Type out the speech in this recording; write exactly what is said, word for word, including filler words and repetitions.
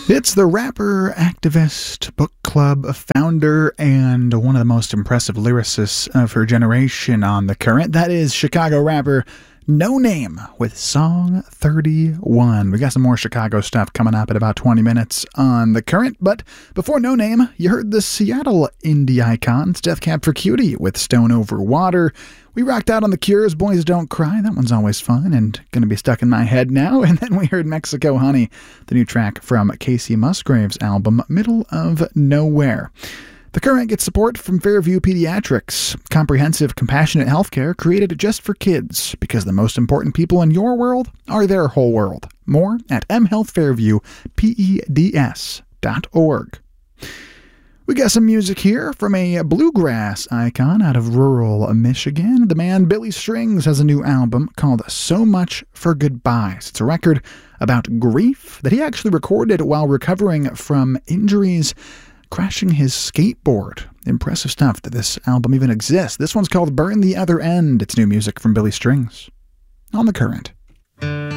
It's the rapper, activist, book club founder, and one of the most impressive lyricists of her generation on The Current. That is Chicago rapper No Name with Song thirty-one. We got some more Chicago stuff coming up in about twenty minutes on The Current, but before No Name, you heard the Seattle indie icons, Death Cab for Cutie with Stone Over Water. We rocked out on The Cure's Boys Don't Cry. That one's always fun and going to be stuck in my head now. And then we heard Mexico Honey, the new track from Casey Musgrave's album, Middle of Nowhere. The Current gets support from Fairview Pediatrics, comprehensive, compassionate healthcare created just for kids, because the most important people in your world are their whole world. More at m health fairview peds dot org. We got some music here from a bluegrass icon out of rural Michigan. The man Billy Strings has a new album called So Much for Goodbyes. It's a record about grief that he actually recorded while recovering from injuries crashing his skateboard. Impressive stuff that this album even exists. This one's called Burn the Other End. It's new music from Billy Strings on The Current.